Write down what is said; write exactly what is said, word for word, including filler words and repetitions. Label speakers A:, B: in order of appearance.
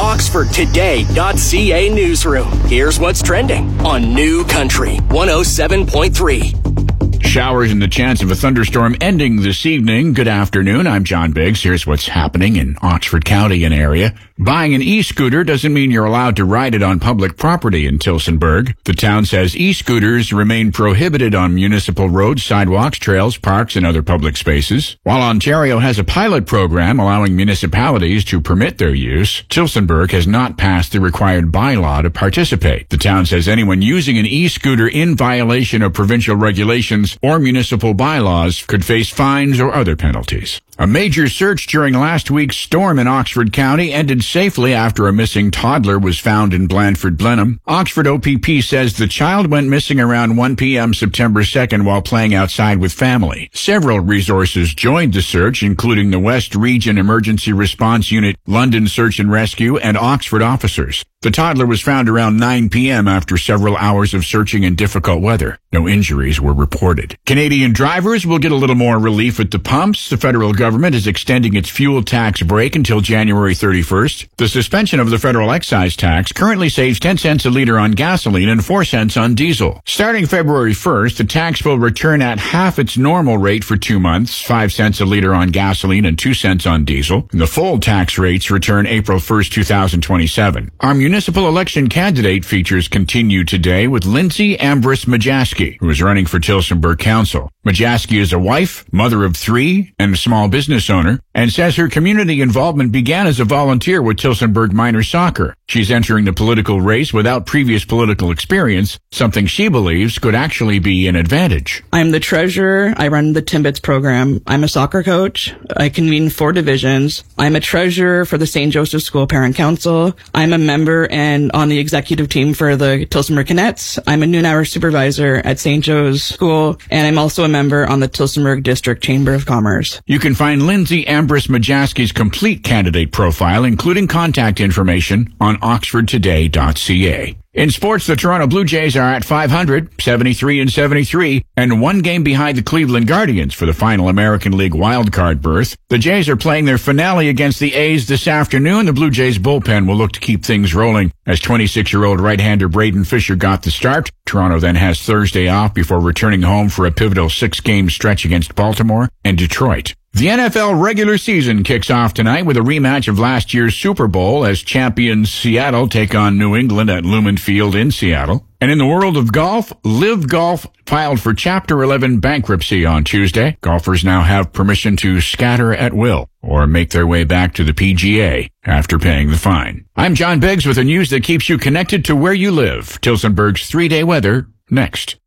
A: Oxford Today dot C A newsroom. Here's what's trending on New Country one oh seven point three.
B: Showers and the chance of a thunderstorm ending this evening. Good afternoon. I'm John Biggs. Here's what's happening in Oxford County and area. Buying an e-scooter doesn't mean you're allowed to ride it on public property in Tillsonburg. The town says e-scooters remain prohibited on municipal roads, sidewalks, trails, parks, and other public spaces. While Ontario has a pilot program allowing municipalities to permit their use, Tillsonburg has not passed the required bylaw to participate. The town says anyone using an e-scooter in violation of provincial regulations or municipal bylaws could face fines or other penalties. A major search during last week's storm in Oxford County ended safely after a missing toddler was found in Blandford Blenheim. Oxford O P P says the child went missing around one p.m. September second while playing outside with family. Several resources joined the search, including the West Region Emergency Response Unit, London Search and Rescue, and Oxford officers. The toddler was found around nine p.m. after several hours of searching in difficult weather. No injuries were reported. Canadian drivers will get a little more relief at the pumps. The federal government is extending its fuel tax break until January thirty-first. The suspension of the federal excise tax currently saves ten cents a liter on gasoline and four cents on diesel. Starting February first, the tax will return at half its normal rate for two months, five cents a liter on gasoline and two cents on diesel. And the full tax rates return April first, two thousand twenty-seven. Our municipal election candidate features continue today with Lindsay Ambrose Majaski, who is running for Tillsonburg Council. Majaski is a wife, mother of three, and a small business owner, and says her community involvement began as a volunteer with Tillsonburg Minor Soccer. She's entering the political race without previous political experience, something she believes could actually be an advantage.
C: I'm the treasurer. I run the Timbits program. I'm a soccer coach. I convene four divisions. I'm a treasurer for the Saint Joseph School Parent Council. I'm a member and on the executive team for the Tillsonburg Cadets. I'm a noon hour supervisor at Saint Joe's School, and I'm also a member on the Tillsonburg District Chamber of Commerce.
B: You can find Lindsay Ambrose Majaski's complete candidate profile, including contact information, on Oxford Today dot C A. In sports, the Toronto Blue Jays are at five hundred, seventy-three and seventy-three, and one game behind the Cleveland Guardians for the final American League wildcard berth. The Jays are playing their finale against the A's this afternoon. The Blue Jays bullpen will look to keep things rolling as twenty-six-year-old right-hander Braden Fisher got the start. Toronto then has Thursday off before returning home for a pivotal six-game stretch against Baltimore and Detroit. The N F L regular season kicks off tonight with a rematch of last year's Super Bowl as champions Seattle take on New England at Lumen Field in Seattle. And in the world of golf, Live Golf filed for Chapter eleven bankruptcy on Tuesday. Golfers now have permission to scatter at will or make their way back to the P G A after paying the fine. I'm John Biggs with the news that keeps you connected to where you live. Tillsonburg's three-day weather next.